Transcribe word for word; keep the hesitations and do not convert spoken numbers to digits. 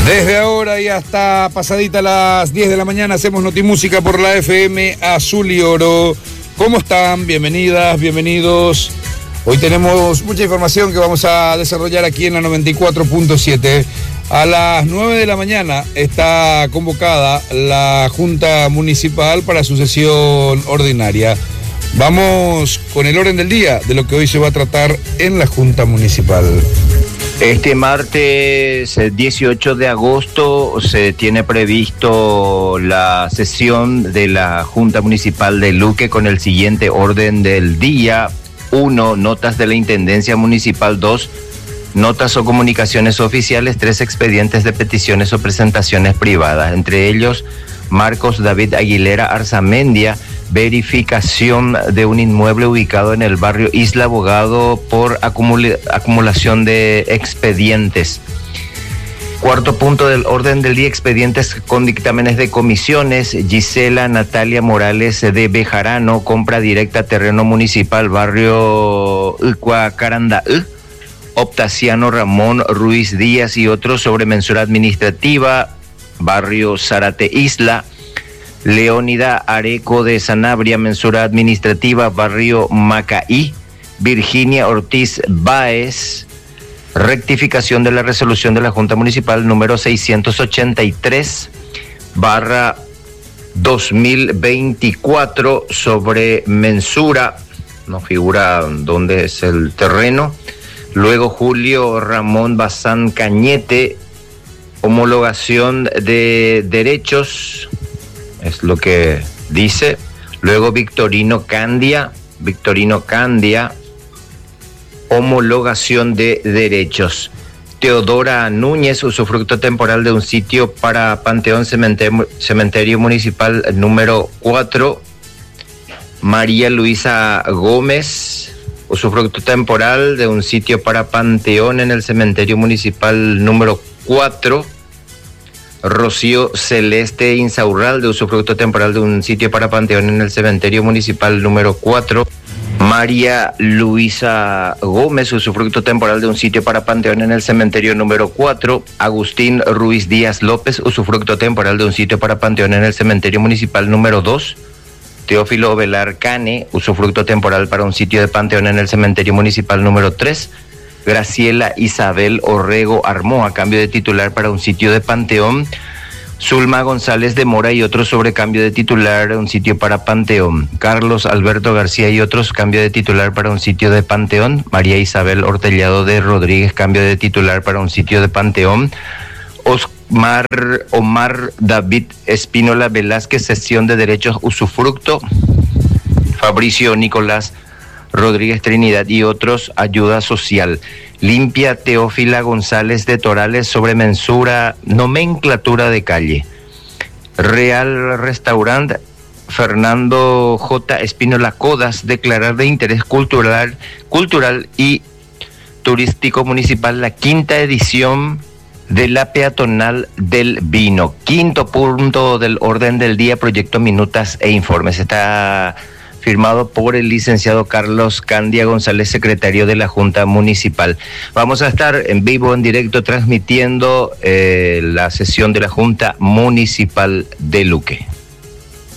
Desde ahora y hasta pasadita las diez de la mañana hacemos Notimúsica por la F M Azul y Oro. ¿Cómo están? Bienvenidas, bienvenidos. Hoy tenemos mucha información que vamos a desarrollar aquí en la noventa y cuatro punto siete. A las nueve de la mañana está convocada la Junta Municipal para su sesión ordinaria. Vamos con el orden del día de lo que hoy se va a tratar en la Junta Municipal. Este martes dieciocho de agosto se tiene previsto la sesión de la Junta Municipal de Luque con el siguiente orden del día. uno. Notas de la Intendencia Municipal. dos. Notas o comunicaciones oficiales. tres. Expedientes de peticiones o presentaciones privadas. Entre ellos, Marcos David Aguilera Arzamendia, verificación de un inmueble ubicado en el barrio Isla Abogado por acumula- acumulación de expedientes. Cuarto punto del orden del día, expedientes con dictámenes de comisiones. Gisela Natalia Morales de Bejarano, compra directa terreno municipal, barrio Ucuacaranda, Optaciano Ramón Ruiz Díaz y otros sobre mensura administrativa, barrio Zárate Isla. Leónida Areco de Sanabria, mensura administrativa, barrio Macaí. Virginia Ortiz Báez, rectificación de la resolución de la Junta Municipal número seiscientos ochenta y tres barra dos mil veinticuatro sobre mensura, no figura dónde es el terreno. Luego Julio Ramón Bazán Cañete, homologación de derechos, es lo que dice. Luego Victorino Candia, Victorino Candia, homologación de derechos. Teodora Núñez, usufructo temporal de un sitio para Panteón Cementerio, Cementerio Municipal número cuatro. María Luisa Gómez, usufructo temporal de un sitio para Panteón en el Cementerio Municipal número cuatro. Rocío Celeste Insaurral, de usufructo temporal de un sitio para Panteón en el Cementerio Municipal número cuatro. María Luisa Gómez, usufructo temporal de un sitio para Panteón en el Cementerio número cuatro. Agustín Ruiz Díaz López, usufructo temporal de un sitio para Panteón en el Cementerio Municipal número dos. Teófilo Velar Cane, usufructo temporal para un sitio de Panteón en el Cementerio Municipal número tres. Graciela Isabel Orrego Armó, a cambio de titular para un sitio de Panteón. Zulma González de Mora y otros sobre cambio de titular, un sitio para Panteón. Carlos Alberto García y otros, cambio de titular para un sitio de Panteón. María Isabel Hortellado de Rodríguez, cambio de titular para un sitio de Panteón. Osmar Omar David Espínola Velázquez, cesión de derechos usufructo. Fabricio Nicolás Rodríguez Trinidad y otros, ayuda social. Limpia Teófila González de Torales, sobre mensura, nomenclatura de calle. Real Restaurant Fernando J. Espínola Codas, declarar de interés cultural, cultural y turístico municipal la quinta edición de la peatonal del vino. Quinto punto del orden del día, proyecto, minutas e informes. Está firmado por el licenciado Carlos Candia González, secretario de la Junta Municipal. Vamos a estar en vivo, en directo, transmitiendo eh, la sesión de la Junta Municipal de Luque.